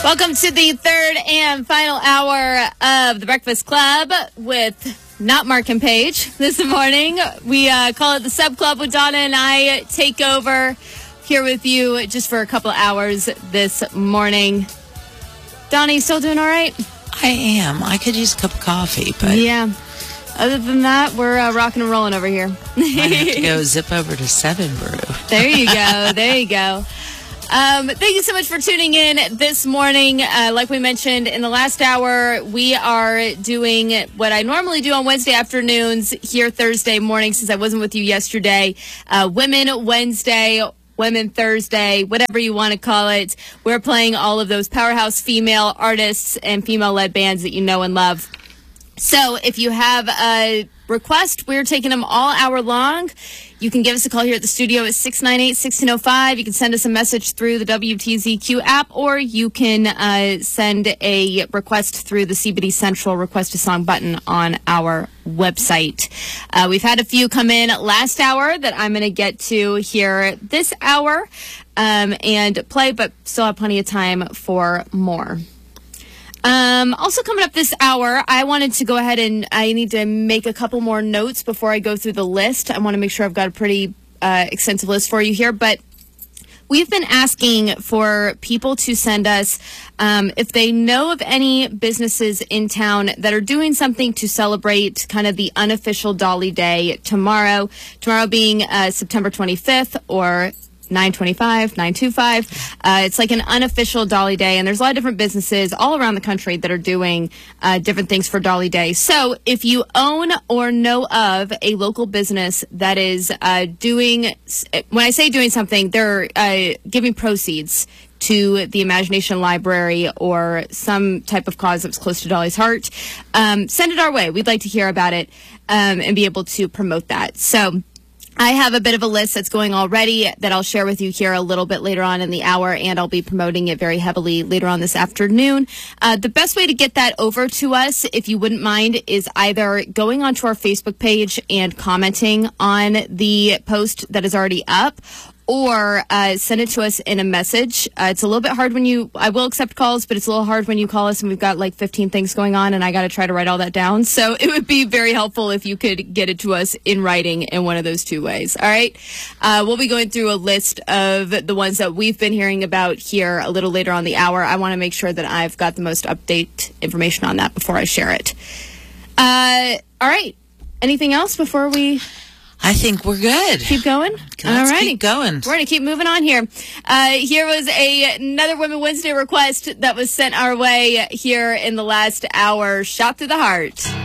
Welcome to the third and final hour of the Breakfast Club with not Mark and Paige this morning. We call it the Sub Club with Donna and I take over here with you just for a couple hours this morning. Donna, you still doing all right? I am. I could use a cup of coffee, but... Yeah. Other than that, we're rocking and rolling over here. I have to go zip over to 7 Brew. There you go. There you go. Thank you so much for tuning in this morning. Like we mentioned in the last hour, we are doing what I normally do on Wednesday afternoons here Thursday morning since I wasn't with you yesterday. Women Wednesday, Women Thursday, whatever you want to call it. We're playing all of those powerhouse female artists and female-led bands that you know and love. So if you have a request, we're taking them all hour long. You can give us a call here at the studio at 698-1605. You can send us a message through the WTZQ app, or you can send a request through the CBD Central Request a Song button on our website. We've had a few come in last hour that I'm going to get to here this hour and play, but still have plenty of time for more. Also coming up this hour, I wanted to go ahead and I need to make a couple more notes before I go through the list. I want to make sure I've got a pretty extensive list for you here, but we've been asking for people to send us if they know of any businesses in town that are doing something to celebrate kind of the unofficial Dolly Day tomorrow. Tomorrow being September 25th or 9/25, 9/25. It's like an unofficial Dolly Day, and there's a lot of different businesses all around the country that are doing different things for Dolly Day. So if you own or know of a local business that is doing, when I say doing something, they're giving proceeds to the Imagination Library or some type of cause that's close to Dolly's heart, send it our way. We'd like to hear about it and be able to promote that. So I have a bit of a list that's going already that I'll share with you here a little bit later on in the hour, and I'll be promoting it very heavily later on this afternoon. The best way to get that over to us, if you wouldn't mind, is either going onto our Facebook page and commenting on the post that is already up, or send it to us in a message. It's a little bit hard I will accept calls, but it's a little hard when you call us and we've got like 15 things going on and I got to try to write all that down. So it would be very helpful if you could get it to us in writing in one of those two ways. All right. We'll be going through a list of the ones that we've been hearing about here a little later on the hour. I want to make sure that I've got the most update information on that before I share it. All right. Anything else before we... I think we're good. Keep going? Let's keep going. We're going to keep moving on here. Here was another Women Wednesday request that was sent our way here in the last hour. Shot Through the Heart.